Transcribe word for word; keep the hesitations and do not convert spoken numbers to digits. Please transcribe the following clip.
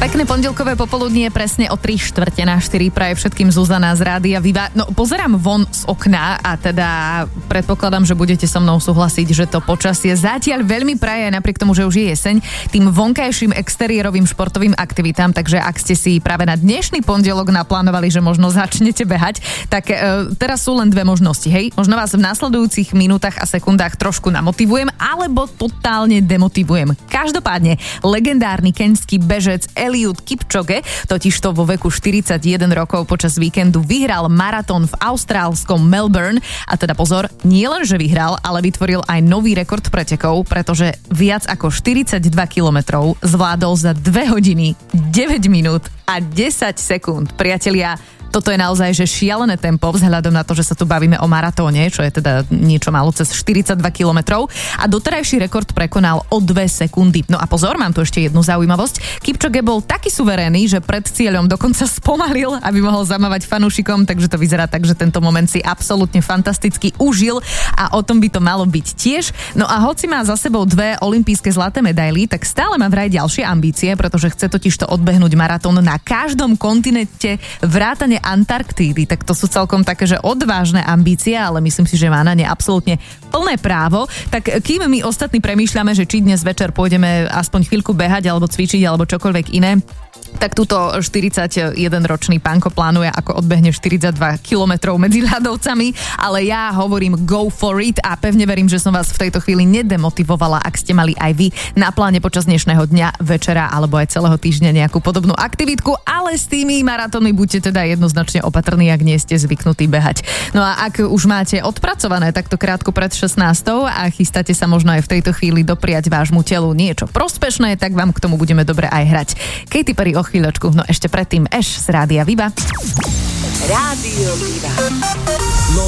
Pekné pondelkové popoludnie, presne o tri štvrte na štyri praje všetkým Zuzana z Rádia Viva. No, pozerám von z okna a teda predpokladám, že budete so mnou súhlasiť, že to počasie zatiaľ veľmi praje, napriek tomu, že už je jeseň, tým vonkajším exteriérovým športovým aktivitám, takže ak ste si práve na dnešný pondelok naplánovali, že možno začnete behať, tak e, teraz sú len dve možnosti, hej? Možno vás v nasledujúcich minútach a sekundách trošku namotivujem, alebo totálne demotivujem. Každopádne, legendárny keňský bežec Eliud Kipchoge totižto vo veku štyridsaťjeden rokov počas víkendu vyhral maratón v austrálskom Melbourne a teda pozor, nie len, že vyhral, ale vytvoril aj nový rekord pretekov, pretože viac ako štyridsaťdva kilometrov zvládol za dve hodiny, deväť minút a desať sekúnd. Priatelia, toto je naozaj že šialené tempo vzhľadom na to, že sa tu bavíme o maratóne, čo je teda niečo málo cez štyridsaťdva kilometrov a doterajší rekord prekonal o dve sekundy. No a pozor, mám tu ešte jednu zaujímavosť. Kipchoge bol taký suverénny, že pred cieľom dokonca spomalil, aby mohol zamávať fanúšikom, takže to vyzerá tak, že tento moment si absolútne fantasticky užil a o tom by to malo byť tiež. No a hoci má za sebou dve olympijské zlaté medaily, tak stále má vraj ďalšie ambície, pretože chce totižto odbehnúť maratón na každom kontinente vrátane Antarktídy, tak to sú celkom také, že odvážne ambície, ale myslím si, že má na ne absolútne plné právo. Tak kým my ostatní premýšľame, že či dnes večer pôjdeme aspoň chvíľku behať alebo cvičiť alebo čokoľvek iné, tak túto štyridsaťjedenročný pánko plánuje, ako odbehne štyridsaťdva kilometrov medzi ľadovcami, ale ja hovorím go for it a pevne verím, že som vás v tejto chvíli nedemotivovala, ak ste mali aj vy na pláne počas dnešného dňa, večera alebo aj celého týždňa nejakú podobnú aktivitku, ale s tými maratónmi buďte teda jednoznačne opatrní, ak nie ste zvyknutí behať. No a ak už máte odpracované takto krátko pred šestnástou a chystáte sa možno aj v tejto chvíli dopriať vášmu telu niečo prospešné, tak vám k tomu budeme dobre aj hrať. Katy Perry o chvíľočku, no ešte predtým Eš z Rádia Viva. Rádio Viva.